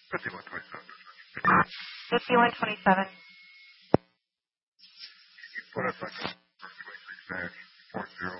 5127. Can you put up like a 40